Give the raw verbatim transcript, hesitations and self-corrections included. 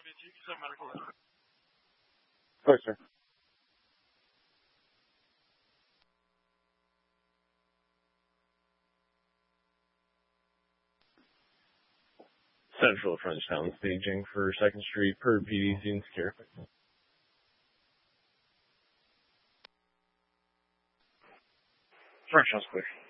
Sorry, sir. Central Frenchtown staging for second Street per P D C and secure. Frenchtown's clear.